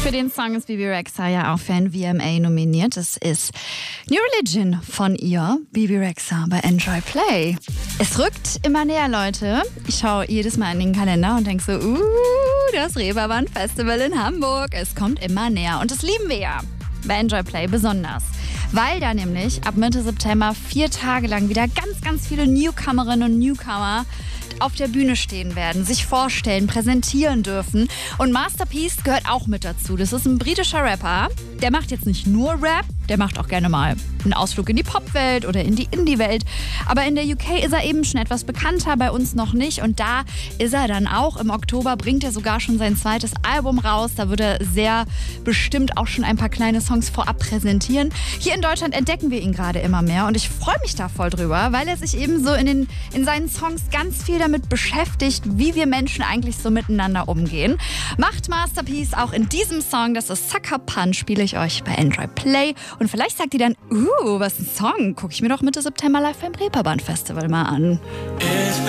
Für den Song ist Bebe Rexha ja auch für ein VMA nominiert. Das ist New Religion von ihr, Bebe Rexha bei Enjoy Play. Es rückt immer näher, Leute. Ich schaue jedes Mal in den Kalender und denke so, das Reeperbahn Festival in Hamburg. Es kommt immer näher und das lieben wir ja. Bei Enjoy Play besonders. Weil da nämlich ab Mitte September 4 Tage lang wieder ganz viele Newcomerinnen und Newcomer auf der Bühne stehen werden, sich vorstellen, präsentieren dürfen. Und Master P gehört auch mit dazu. Das ist ein britischer Rapper. Der macht jetzt nicht nur Rap, der macht auch gerne mal einen Ausflug in die Popwelt oder in die Indie-Welt. Aber in der UK ist er eben schon etwas bekannter, bei uns noch nicht. Und da ist er dann auch. Im Oktober bringt er sogar schon sein zweites Album raus. Da wird er sehr bestimmt auch schon ein paar kleine Songs vorab präsentieren. Hier in Deutschland entdecken wir ihn gerade immer mehr. Und ich freue mich da voll drüber, weil er sich eben so in seinen Songs ganz viel damit beschäftigt, wie wir Menschen eigentlich so miteinander umgehen. Macht Master P auch in diesem Song. Das ist Sucker Punch, spiele ich euch bei Enjoy Play. Und vielleicht sagt ihr dann, was ein Song, gucke ich mir doch Mitte September live beim Reeperbahn Festival mal an.